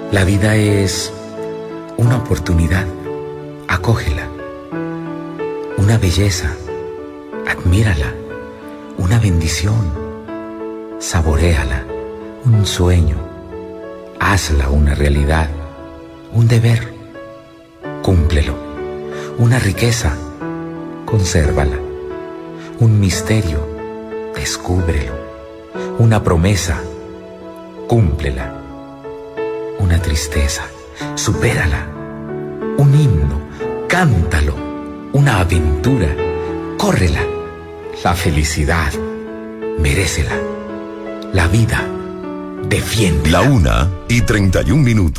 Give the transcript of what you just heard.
La vida es una oportunidad, acógela. Una belleza, admírala. Una bendición, saboréala. Un sueño, hazla una realidad. Un deber, cúmplelo. Una riqueza, consérvala. Un misterio, descúbrelo. Una promesa, cúmplela. Una tristeza, supérala. Un himno, cántalo. Una aventura, córrela. La felicidad, merécela. La vida, defiéndela. 1:31.